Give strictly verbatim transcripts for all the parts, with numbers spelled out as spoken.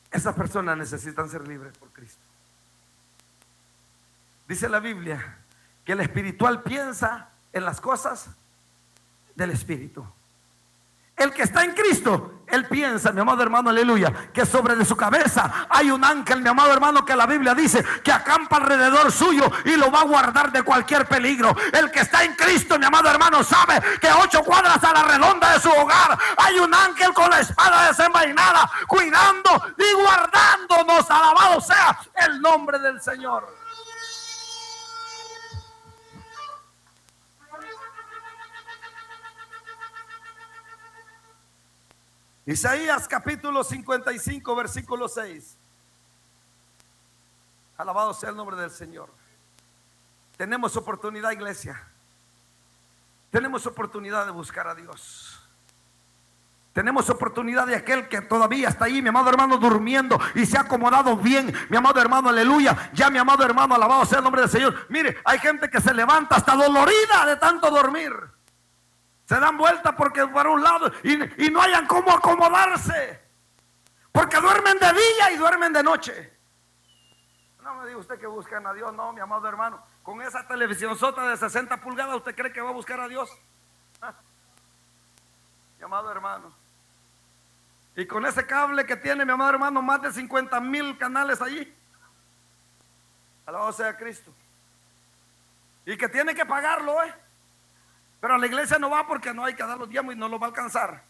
Esas personas necesitan ser libres por Cristo. Dice la Biblia que el espiritual piensa en las cosas del espíritu. El que está en Cristo, él piensa, mi amado hermano, aleluya, que sobre de su cabeza hay un ángel, mi amado hermano, que la Biblia dice que acampa alrededor suyo y lo va a guardar de cualquier peligro. El que está en Cristo, mi amado hermano, sabe que ocho cuadras a la redonda de su hogar hay un ángel con la espada desenvainada, cuidando y guardándonos. Alabado sea el nombre del Señor. Isaías capítulo cincuenta y cinco versículo seis. Alabado sea el nombre del Señor. Tenemos oportunidad, iglesia. Tenemos oportunidad de buscar a Dios. Tenemos oportunidad de aquel que todavía está ahí, mi amado hermano, durmiendo y se ha acomodado bien, mi amado hermano, aleluya. Ya, mi amado hermano, alabado sea el nombre del Señor. Mire, hay gente que se levanta hasta dolorida de tanto dormir. Se dan vuelta porque para un lado y, y no hayan cómo acomodarse, porque duermen de día y duermen de noche. No me diga usted que buscan a Dios. No, mi amado hermano, con esa televisión sota de sesenta pulgadas, ¿usted cree que va a buscar a Dios? ¿Ah? Mi amado hermano, y con ese cable que tiene, mi amado hermano, más de cincuenta mil canales allí. Alabado sea Cristo. Y que tiene que pagarlo, ¿eh? Pero a la iglesia no va porque no hay que dar los diezmos y no lo va a alcanzar.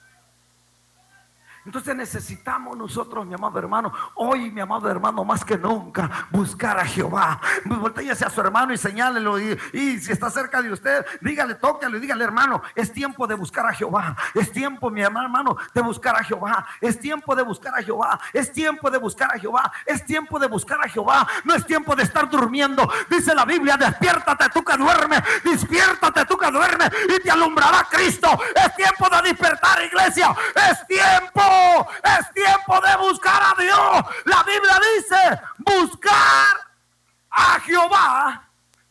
Entonces necesitamos nosotros, mi amado hermano, hoy, mi amado hermano, más que nunca, buscar a Jehová. Voltéese a su hermano y señálelo. Y, y si está cerca de usted, dígale, tóquelo y dígale, hermano, es tiempo de buscar a Jehová. Es tiempo, mi hermano, de buscar a Jehová. Es tiempo de buscar a Jehová. Es tiempo de buscar a Jehová. Es tiempo de buscar a Jehová. No es tiempo de estar durmiendo. Dice la Biblia, despiértate tú que duermes. Despiértate tú que duermes y te alumbrará Cristo. Es tiempo de despertar, iglesia. Es tiempo. Es tiempo de buscar a Dios. La Biblia dice: buscar a Jehová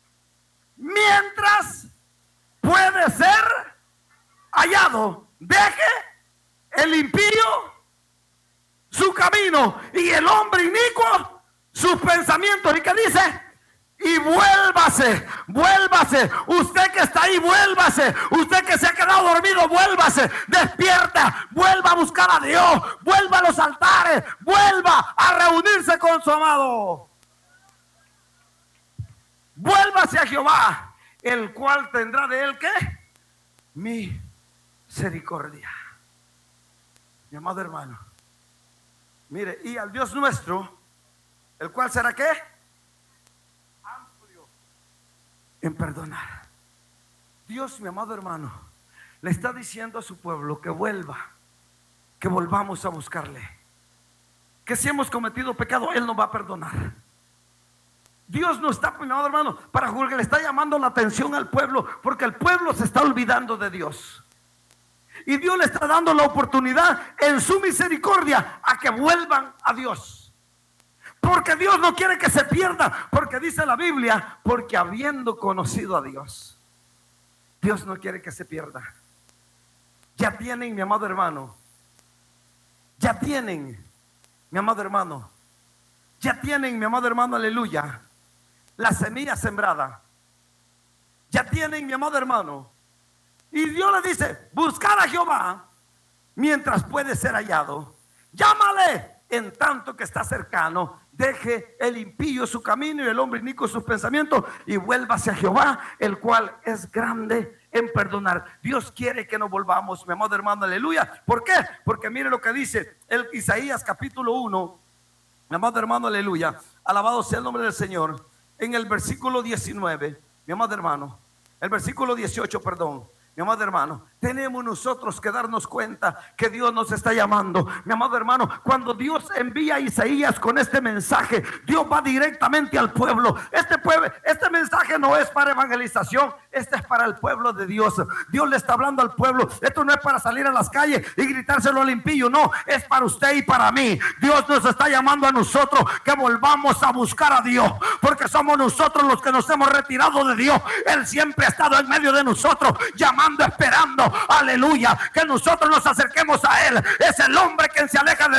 mientras puede ser hallado. Deje el impío su camino y el hombre inicuo sus pensamientos. ¿Y qué dice? Y vuélvase, vuélvase. Usted que está ahí, vuélvase. Usted que se ha quedado dormido, vuélvase. Despierta, vuelva a buscar a Dios. Vuelva a los altares. Vuelva a reunirse con su amado. Vuélvase a Jehová, el cual tendrá de él, ¿qué? Misericordia. Mi amado hermano, mire, y al Dios nuestro, el cual será, ¿qué? En perdonar. Dios, mi amado hermano, le está diciendo a su pueblo que vuelva, que volvamos a buscarle, que si hemos cometido pecado, Él nos va a perdonar. Dios no está, mi amado hermano, para juzgar, le está llamando la atención al pueblo, porque el pueblo se está olvidando de Dios. Y Dios le está dando la oportunidad en su misericordia a que vuelvan a Dios. Porque Dios no quiere que se pierda. Porque dice la Biblia, porque habiendo conocido a Dios, Dios no quiere que se pierda. Ya tienen, mi amado hermano, ya tienen, mi amado hermano, ya tienen, mi amado hermano, aleluya, la semilla sembrada. Ya tienen, mi amado hermano. Y Dios le dice: buscar a Jehová mientras puede ser hallado. Llámale en tanto que está cercano. Deje el impío su camino y el hombre inicuo sus pensamientos, y vuélvase a Jehová, el cual es grande en perdonar. Dios quiere que nos volvamos, mi amado hermano, aleluya. ¿Por qué? Porque mire lo que dice el Isaías capítulo uno, mi amado hermano, aleluya. Alabado sea el nombre del Señor. En el versículo diecinueve, mi amado hermano, el versículo dieciocho, perdón. Mi amado hermano, tenemos nosotros que darnos cuenta que Dios nos está llamando. Mi amado hermano, cuando Dios envía a Isaías con este mensaje, Dios va directamente al pueblo. Este pueblo, este mensaje no es para evangelización, este es para el pueblo de Dios. Dios le está hablando al pueblo. Esto no es para salir a las calles y gritárselo al impío, no, es para usted y para mí. Dios nos está llamando a nosotros que volvamos a buscar a Dios, porque somos nosotros los que nos hemos retirado de Dios. Él siempre ha estado en medio de nosotros, llamando, esperando, aleluya, que nosotros nos acerquemos a Él. Es el hombre que se aleja de